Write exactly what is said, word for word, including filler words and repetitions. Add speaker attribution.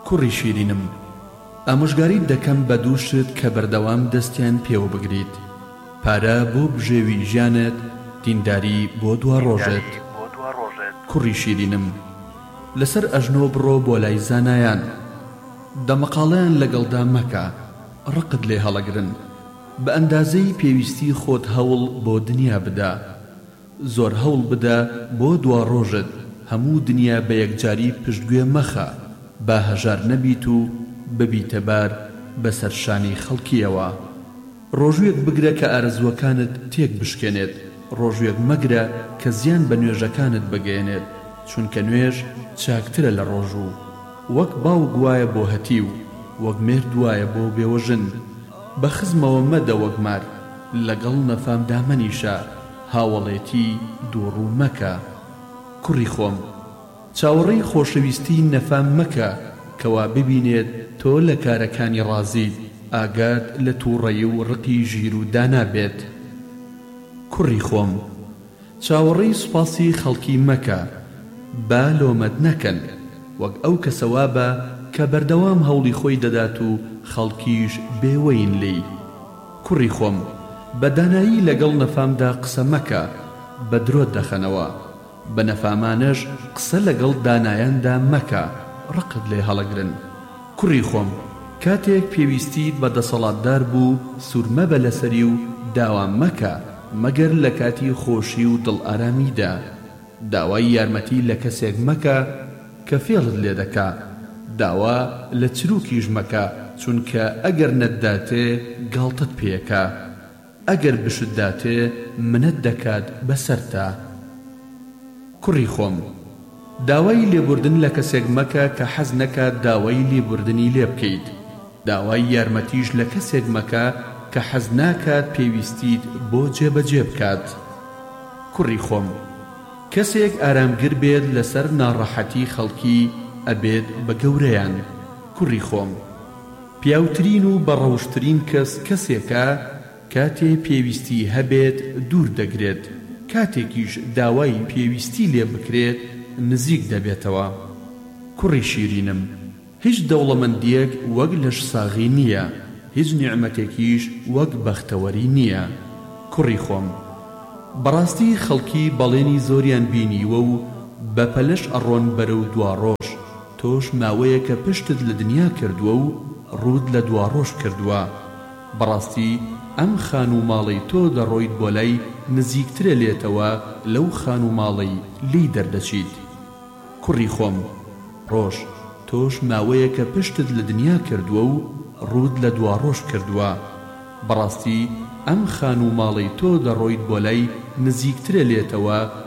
Speaker 1: کوڕی شیرینم، ئامۆژگاریت دەکەم بە دوو شت کە بەردەوام دەستیان پێوە بگریت: پارە بۆ بژێوی ژیانت، دینداری بۆ دوا ڕۆژت. کوڕی شیرینم، لەسەر ئەژنۆ بڕۆ بۆ لای زانایان، دەمەقاڵەیان لەگەڵدا مەکە، ڕقت لێ هەڵەگرن. بە ئەندازەی پێویستی خۆت هەوڵ بۆ دنیا بدە، زۆر هەوڵ بدە بۆ دوا ڕۆژت. هەموو دنیا بە یەکجاری پشتگوێ مەخە، با هەژار نەبیت و ببیتە بار بەسەر شانی خەڵکیەوە. ڕۆژوێک بگرە کە ئارەزوەکانت تێک بشکێنێت، ڕۆژوێک مەگرە کە زیان بە نوێژەکانت بگەێنێت، چونکە نوێژ چاکترە لە ڕۆژوو. وەک باوک وایە بۆ هەتیو، وەک مێرد وایە بۆ بێوەژن. بە خزمەوە مەدە وەک مار، لەگەڵ نەفامدا مەنیشە، هاوڵێتی دووڕوو مەکە. کوڕی خۆم، چاوەڕێی خۆشەویستی نەفام مەکە، کەوا ببینێت تۆ لە کارەکانی ڕازیت، ئاگات لە تووڕەیی و ڕقی ژیر و دانا بێت. کوڕی خۆم، چاوەڕێی سوپاسی خەڵکی مەکە، با لۆمەت نەکەن، وەک ئەو کەسەوا بە کە بەردەوام هەوڵی خۆی دەدات و خەڵکیش بێوەین لێی. کوڕی خۆم، بە دانایی لەگەڵ نەفامدا قسە مەکە، بە درۆت دەخەنەوە. بە نەفامانەش قسە لەگەڵ دانایاندا مەکە، ڕقت لێ هەڵەگرن. کوڕی خۆم، کاتێک پێویستیت بە دەسەڵاتدار بوو، سوورمە بە لەسەری و داوام مەکە، مەگەر لە کاتی خۆشی و دڵ ئارامیدا. داوای یارمەتی لە کەسێک مەکە کە فێڵت لێ دەکا، داوا لە چروکیش مەکە، چونکە ئەگەر نەتداتێ گاڵتت پێکە، ئەگەر بشتداتێ منەت دەکات بەسەرتا. کوڕی خۆم، داوای لێبوردن لە کەسێک مەکە کە حەز نەکات داوای لێبوردنی لێ بکەیت. داوای یارمەتیش لە کەسێک مەکە کە حەز ناکات پێویستیت بۆ جێبەجێ بکات. کوڕی خۆم، کەسێک ئارامگر بێت لەسەر ناڕەحەتی خەڵکی، ئەبێت بە گەورەیان. کوڕی خۆم، پیاوترین و بەڕەوشترین کەس کەسێکە کاتێ پێویستی هەبێت دوور دەگرێت، کاتێکیش داوای پێویستی لێ بکرێت نزیک دەبێتەوە. کوڕی شیرینم، هیچ دەوڵەمەندیەک وەک لەش ساغی نییە، هیچ نیعمەتێکیش وەک بەختەوەری نییە. کوڕی خۆم، بەڕاستی خەڵکی بەڵێنی زۆریان بینیوە و بە پەلەش ئەڕۆن بەرەو دوا ڕۆژ. تۆش ماوەیە کە پشتت لە دنیا کردووە و ڕوود لە دوا ڕۆژ کردووە. بەڕاستی ئەم خان و ماڵی تۆ دەڕۆیت بۆ لای نزیکترە لێتەوە لەو خان و ماڵی لی دەردەچیت. کوڕی خۆم، ڕۆژ تۆش ماوەیە کە پشتت لە دنیا کردووە و ڕوود لە دوا ڕۆژ کردووە. بەڕاستی ئەم خان و ماڵی تۆ دەڕۆیت بۆ لای نزیکترە لێتەوە